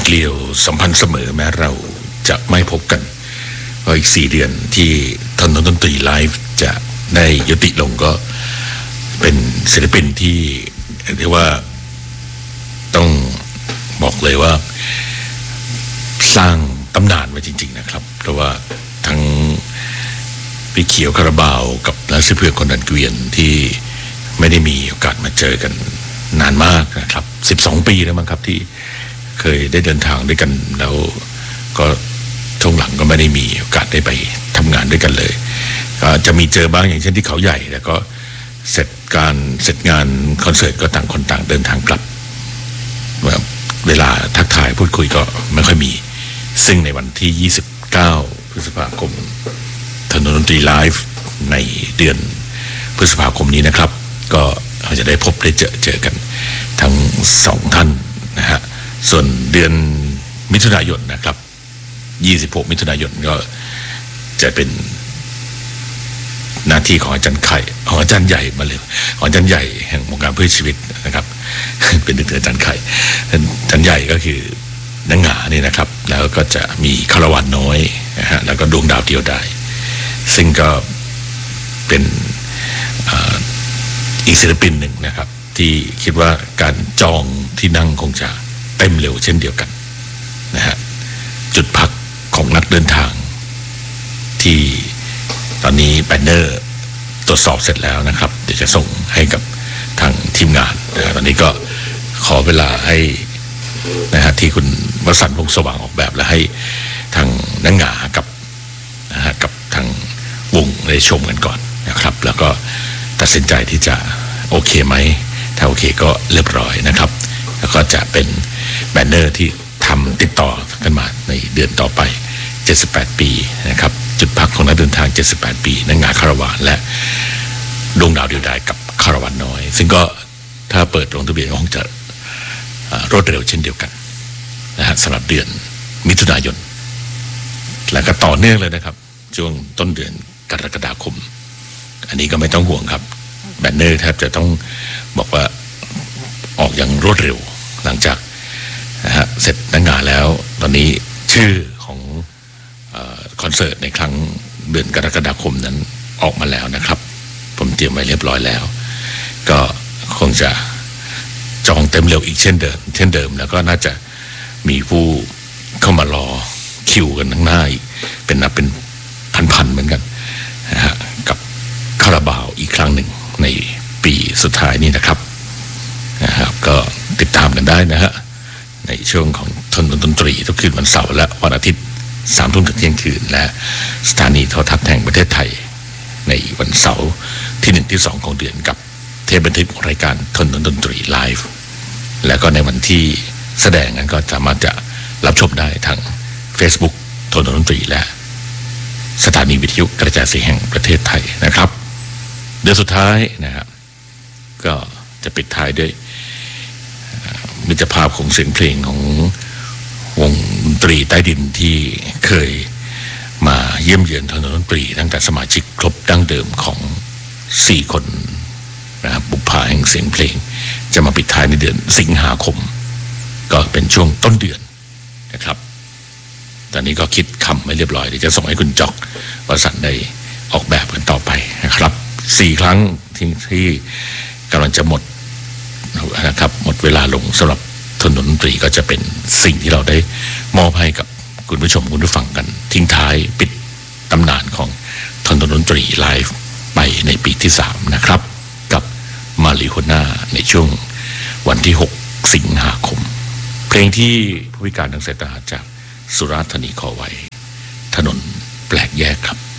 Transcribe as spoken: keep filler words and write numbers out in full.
เกลียวสัมพันธ์เสมอแม้เราจะไม่พบกันเพราะอีกสี่เดือนที่ถนนดนตรีไลฟ์จะได้ยุติลงก็เป็นศิลปินที่เรียกว่าต้องบอกเลยว่าสร้างตำนานไว้จริงๆนะครับเพราะว่าทั้งพี่เขียวคาราบาวกับนักสืบเพื่อคนดันเกวียนที่ไม่ได้มีโอกาสมาเจอกันนานมากนะครับสิบสองปีแล้วมั้งครับที่เคยได้เดินทางด้วยกันแล้วก็ช่วงหลังก็ไม่ได้มีโอกาสได้ไปทำงานด้วยกันเลยก็จะมีเจอบ้างอย่างเช่นที่เขาใหญ่แล้วก็เสร็จการเสร็จงานคอนเสิร์ตก็ต่างคนต่างเดินทางกลับเวลาทักทายพูดคุยก็ไม่ค่อยมีซึ่งในวันที่ยี่สิบเก้าพฤษภาคมถนนดนตรีไลฟ์ในเดือนพฤษภาคมนี้นะครับก็เราจะได้พบได้เจอเจอกันทั้งสองท่านนะฮะส่วนเดือนมิถุนายนนะครับยี่สิบหกมิถุนายนก็จะเป็นหน้าที่ของอาจารย์ไข่ของอาจารย์ใหญ่มาเลยของอาจารย์ใหญ่แห่งวงการเพื่อชีวิตนะครับเป็นถึงอาจารย์ไข่อาจารย์ใหญ่ก็คือนางหงานี่นะครับแล้วก็จะมีคาราวานน้อยนะฮะแล้วก็ดวงดาวเดียวดายซึ่งก็เป็นอีกศิลปินหนึ่งนะครับที่คิดว่าการจองที่นั่งคงจะเต็มเร็วเช่นเดียวกันนะฮะจุดพักของนักเดินทางที่ตอนนี้แบนเนอร์ตรวจสอบเสร็จแล้วนะครับเดี๋ยวจะส่งให้กับทางทีมงานนะตอนนี้ก็ขอเวลาให้นะฮะที่คุณวสันต์วงศ์สว่างออกแบบและให้ทางนักงากับนะฮะกับทางวงได้ชมกันก่อนนะครับแล้วก็ตัดสินใจที่จะโอเคไหมถ้าโอเคก็เรียบร้อยนะครับแล้วก็จะเป็นแบนเนอร์ที่ทำติดต่อกันมาในเดือนต่อไปเจ็ดสิบแปดปีนะครับจุดพักของนักเดินทางเจ็ดสิบแปดปีนักงานคาราวานและดวงดาวเดียวดายกับคาราวานน้อยซึ่งก็ถ้าเปิดลงทะเบียนก็คงจะรวดเร็วเช่นเดียวกันนะฮะสำหรับเดือนมิถุนายนแล้วก็ต่อเนื่องเลยนะครับช่วงต้นเดือนกรกฎาคมอันนี้ก็ไม่ต้องห่วงครับแบนเนอร์แทบจะต้องบอกว่าออกอย่างรวดเร็วหลังจากนะฮะเสร็จนักงานแล้วตอนนี้ชื่อของคอนเสิร์ตในครั้งเดือนกรกฎาคมนั้นออกมาแล้วนะครับผมเตรียมไว้เรียบร้อยแล้วก็คงจะจองเต็มเร็วอีกเช่นเดิมเช่นเดิมแล้วก็น่าจะมีผู้เข้ามารอคิวกันทั้งหน้าอีกเป็นนับเป็นพันๆเหมือนกันนะฮะกับคาราบาวอีกครั้งหนึ่งในปีสุดท้ายนี้นะครับนะครับก็ติดตามกันได้นะฮะในช่วงของถนนดนตรีทุกคืนวันเสาร์และวันอาทิตย์สามทุ่มถึงเที่ยงคืนและสถานีโทรทัศน์แห่งประเทศไทยในวันเสาร์ที่หนึ่งที่สองของเดือนกับเทปบันทึกรายการถนนดนตรีไลฟ์แล้วก็ในวันที่แสดงนั้นก็สามารถจะรับชมได้ทาง Facebook ถนนดนตรีและสถานีวิทยุกระจายเสียงแห่งประเทศไทยนะครับเดือนสุดท้ายนะครับก็จะปิดท้ายด้วยมิตรภาพของเสียงเพลงของวงดนตรีใต้ดินที่เคยมาเยี่ยมเยือนถนนดนตรีตั้งแต่สมาชิกครบดั้งเดิมของสี่คนนะครับบุพภาแห่งเสียงเพลงจะมาปิดท้ายในเดือนสิงหาคมก็เป็นช่วงต้นเดือนนะครับตอนนี้ก็คิดคำไว้เรียบร้อยเดี๋ยวจะส่งให้คุณจ๊อกวสันต์ได้ออกแบบกันต่อไปนะครับสี่ครั้งที่ที่กำลังจะหมดนะครับหมดเวลาลงสำหรับถนนดนตรีก็จะเป็นสิ่งที่เราได้มอบให้กับคุณผู้ชมคุณผู้ฟังกันทิ้งท้ายปิดตำนานของถนนดนตรีไลฟ์ไปในปีที่สามนะครับกับมาริโฮน่าในช่วงวันที่หกสิงหาคมเพลงที่ผู้พิการทางสายตาจากสุราษฎร์ธานีขอไว้ถนนแปลกแยกครับ